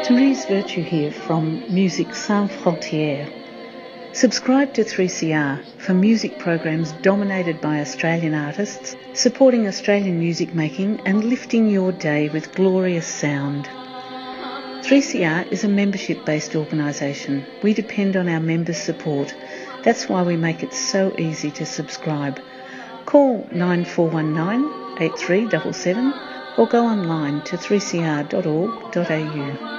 Therese Virtue here from Musique Sans Frontières. Subscribe to 3CR for music programs dominated by Australian artists, supporting Australian music making and lifting your day with glorious sound. 3CR is a membership-based organisation. We depend on our members' support. That's why we make it so easy to subscribe. Call 9419 8377 or go online to 3cr.org.au.